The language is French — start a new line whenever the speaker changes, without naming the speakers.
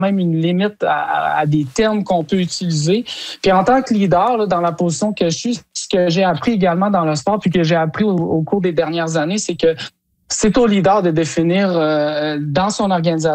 même une limite à des termes qu'on peut utiliser. Puis en tant que leader, là, dans la position que je suis, ce que j'ai appris également dans le sport, puis que j'ai appris au cours des dernières années, c'est que c'est au leader de définir dans son organisation